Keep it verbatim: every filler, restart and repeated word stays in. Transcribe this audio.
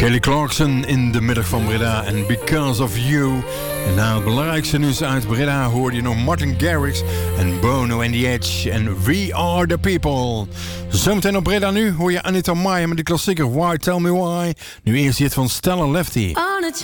Kelly Clarkson in de middag van Breda en Because of You. En na het belangrijkste nieuws uit Breda hoorde je nog Martin Garrix en Bono and the Edge en We Are the People. Zometeen op Breda nu hoor je Anita Maya met de klassieker Why Tell Me Why. Nu eerst dit van Stella Lefty. On a